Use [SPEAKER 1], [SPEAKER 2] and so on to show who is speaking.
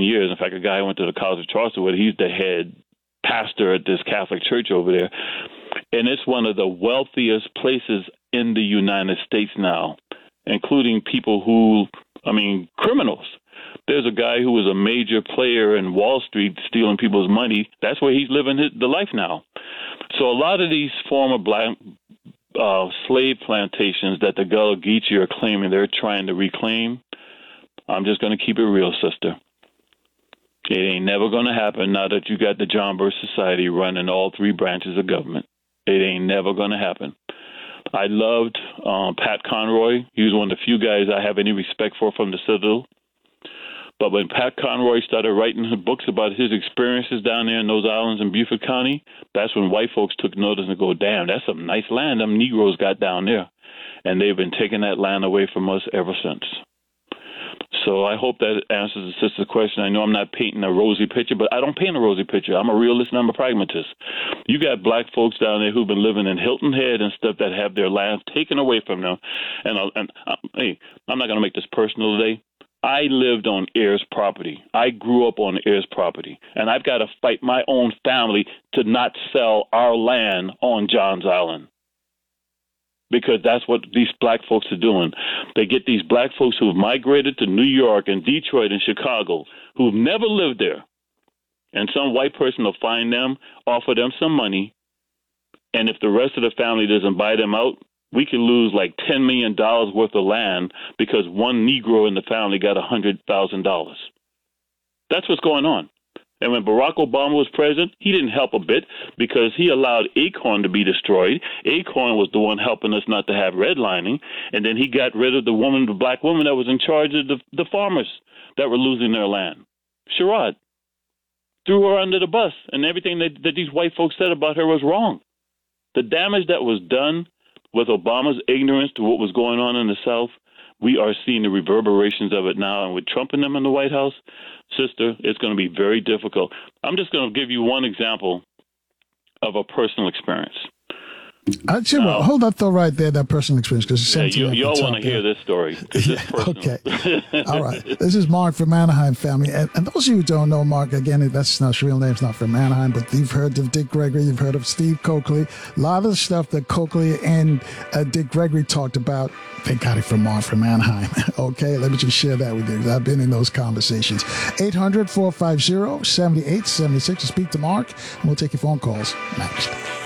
[SPEAKER 1] 15 years. In fact, a guy I went to the College of Charleston with, he's the head pastor at this Catholic church over there. And it's one of the wealthiest places in the United States now, including people who, criminals. There's a guy who was a major player in Wall Street stealing people's money. That's where he's living the life now. So a lot of these former black slave plantations that the Gullah Geechee are claiming they're trying to reclaim, I'm just going to keep it real, sister. It ain't never going to happen now that you got the John Birch Society running all three branches of government. It ain't never going to happen. I loved Pat Conroy. He was one of the few guys I have any respect for from the Citadel. But when Pat Conroy started writing books about his experiences down there in those islands in Beaufort County, that's when white folks took notice and go, damn, that's some nice land them Negroes got down there. And they've been taking that land away from us ever since. So I hope that answers the sister's question. I know I'm not painting a rosy picture, but I don't paint a rosy picture. I'm a realist and I'm a pragmatist. You got black folks down there who've been living in Hilton Head and stuff that have their lands taken away from them. Hey, I'm not going to make this personal today. I lived on heirs property. I grew up on heirs property, and I've got to fight my own family to not sell our land on Johns Island, because that's what these black folks are doing. They get these black folks who have migrated to New York and Detroit and Chicago, who've never lived there, and some white person will find them, offer them some money, and if the rest of the family doesn't buy them out, we could lose like $10 million worth of land because one Negro in the family got $100,000. That's what's going on. And when Barack Obama was president, he didn't help a bit because he allowed Acorn to be destroyed. Acorn was the one helping us not to have redlining. And then he got rid of the black woman that was in charge of the farmers that were losing their land. Sherrod threw her under the bus, and everything that these white folks said about her was wrong. The damage that was done with Obama's ignorance to what was going on in the South, we are seeing the reverberations of it now. And with Trump and them in the White House, sister, it's going to be very difficult. I'm just going to give you one example of a personal experience.
[SPEAKER 2] Hold that thought right there, that personal experience, because
[SPEAKER 1] y'all want to hear this story.
[SPEAKER 2] Yeah, okay. All right. This is Mark from Anaheim, family. And those of you who don't know Mark, again, that's not his real name. It's not from Anaheim, but you've heard of Dick Gregory. You've heard of Steve Coakley. A lot of the stuff that Coakley and Dick Gregory talked about, they got it from Mark from Anaheim. Okay, let me just share that with you, because I've been in those conversations. 800-450-7876 to speak to Mark, and we'll take your phone calls next.